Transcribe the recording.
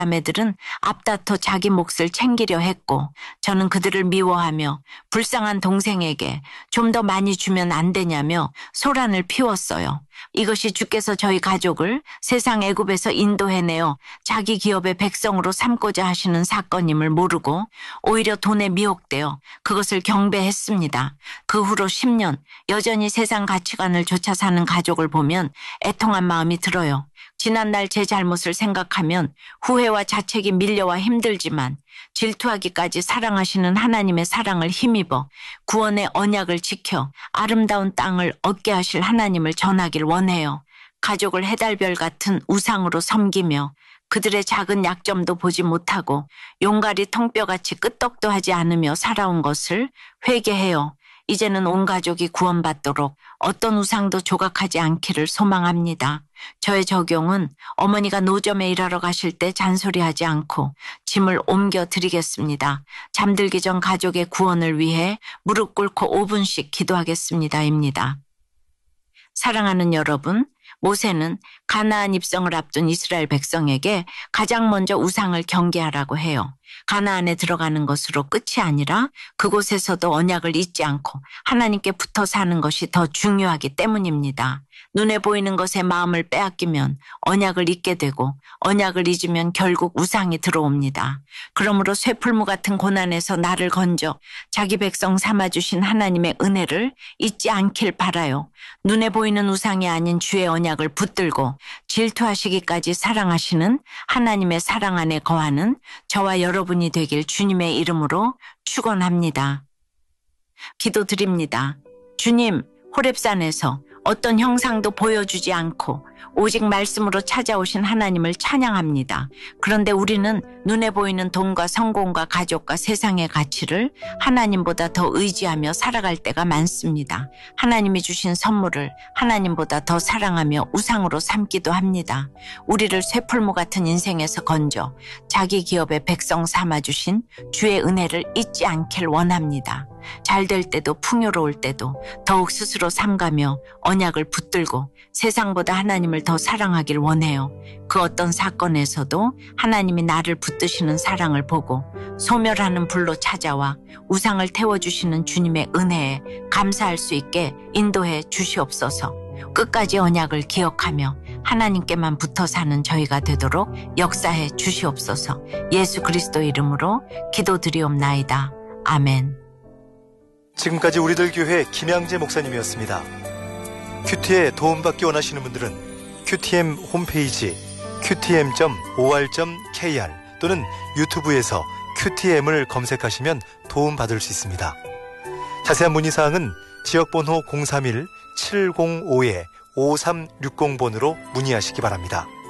자매들은 앞다퉈 자기 몫을 챙기려 했고 저는 그들을 미워하며 불쌍한 동생에게 좀 더 많이 주면 안 되냐며 소란을 피웠어요. 이것이 주께서 저희 가족을 세상 애굽에서 인도해내어 자기 기업의 백성으로 삼고자 하시는 사건임을 모르고 오히려 돈에 미혹되어 그것을 경배했습니다. 그 후로 10년 여전히 세상 가치관을 쫓아 사는 가족을 보면 애통한 마음이 들어요. 지난날 제 잘못을 생각하면 후회와 자책이 밀려와 힘들지만 질투하기까지 사랑하시는 하나님의 사랑을 힘입어 구원의 언약을 지켜 아름다운 땅을 얻게 하실 하나님을 전하길 원해요. 가족을 해달별 같은 우상으로 섬기며 그들의 작은 약점도 보지 못하고 용가리 통뼈같이 끄떡도 하지 않으며 살아온 것을 회개해요. 이제는 온 가족이 구원받도록 어떤 우상도 조각하지 않기를 소망합니다. 저의 적용은 어머니가 노점에 일하러 가실 때 잔소리하지 않고 짐을 옮겨 드리겠습니다. 잠들기 전 가족의 구원을 위해 무릎 꿇고 5분씩 기도하겠습니다.입니다. 사랑하는 여러분, 모세는 가나안 입성을 앞둔 이스라엘 백성에게 가장 먼저 우상을 경계하라고 해요. 가나안에 들어가는 것으로 끝이 아니라 그곳에서도 언약을 잊지 않고 하나님께 붙어 사는 것이 더 중요하기 때문입니다. 눈에 보이는 것에 마음을 빼앗기면 언약을 잊게 되고 언약을 잊으면 결국 우상이 들어옵니다. 그러므로 쇠풀무 같은 고난에서 나를 건져 자기 백성 삼아주신 하나님의 은혜를 잊지 않길 바라요. 눈에 보이는 우상이 아닌 주의 언약을 붙들고 질투하시기까지 사랑하시는 하나님의 사랑 안에 거하는 저와 여러분이 되길 주님의 이름으로 축원합니다. 기도드립니다. 주님, 호렙산에서 어떤 형상도 보여주지 않고 오직 말씀으로 찾아오신 하나님을 찬양합니다. 그런데 우리는 눈에 보이는 돈과 성공과 가족과 세상의 가치를 하나님보다 더 의지하며 살아갈 때가 많습니다. 하나님이 주신 선물을 하나님보다 더 사랑하며 우상으로 삼기도 합니다. 우리를 쇠풀무 같은 인생에서 건져 자기 기업의 백성 삼아주신 주의 은혜를 잊지 않길 원합니다. 잘 될 때도 풍요로울 때도 더욱 스스로 삼가며 언약을 붙들고 세상보다 하나님을 더 사랑하길 원해요. 그 어떤 사건에서도 하나님이 나를 붙드시는 사랑을 보고 소멸하는 불로 찾아와 우상을 태워주시는 주님의 은혜에 감사할 수 있게 인도해 주시옵소서. 끝까지 언약을 기억하며 하나님께만 붙어 사는 저희가 되도록 역사해 주시옵소서. 예수 그리스도 이름으로 기도드리옵나이다. 아멘. 지금까지 우리들 교회 김양재 목사님이었습니다. 큐티에 도움받기 원하시는 분들은 QTM 홈페이지 qtm.or.kr 또는 유튜브에서 QTM을 검색하시면 도움받을 수 있습니다. 자세한 문의사항은 지역번호 031-705-5360번으로 문의하시기 바랍니다.